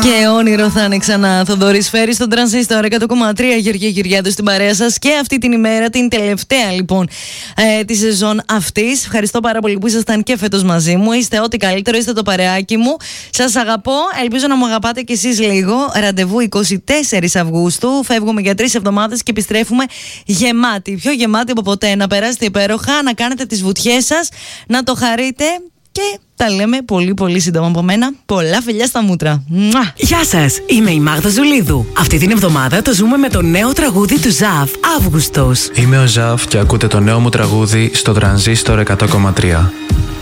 Και όνειρο θα είναι ξανά. Θοδωρής Φέρης στον Τρανζίστορ 100,3. Γεωργία Γυριάδου στην παρέα σας και αυτή την ημέρα, την τελευταία λοιπόν τη σεζόν αυτής. Ευχαριστώ πάρα πολύ που ήσασταν και φέτος μαζί μου. Είστε ό,τι καλύτερο, είστε το παρεάκι μου. Σας αγαπώ. Ελπίζω να μου αγαπάτε κι εσείς λίγο. Ραντεβού 24 Αυγούστου. Φεύγουμε για 3 εβδομάδες και επιστρέφουμε γεμάτοι. Πιο γεμάτοι από ποτέ. Να περάσετε υπέροχα, να κάνετε τις βουτιές σας, να το χαρείτε. Και τα λέμε πολύ πολύ σύντομα από μένα. Πολλά φιλιά στα μούτρα. Μουα. Γεια σας, είμαι η Μάγδα Ζουλίδου. Αυτή την εβδομάδα το ζούμε με το νέο τραγούδι του Ζαφ, Αύγουστος. Είμαι ο Ζαφ και ακούτε το νέο μου τραγούδι στο Τρανζίστορ 100,3.